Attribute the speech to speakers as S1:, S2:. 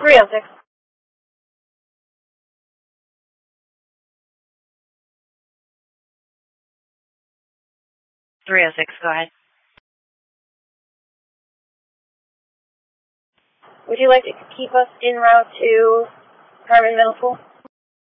S1: 306.
S2: 306, go ahead.
S1: Would you like to keep us en route to Carmen Middle School?